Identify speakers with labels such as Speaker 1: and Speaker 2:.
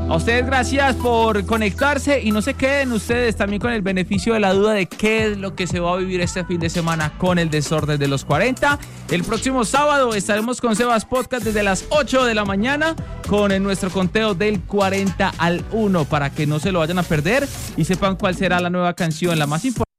Speaker 1: A ustedes gracias por conectarse y no se queden ustedes también con el beneficio de la duda de qué es lo que se va a vivir este fin de semana con el desorden de los 40. El próximo sábado estaremos con Sebas Podcast desde las 8 de la mañana con nuestro conteo del 40 al 1 para que no se lo vayan a perder y sepan cuál será la nueva canción, la más importante.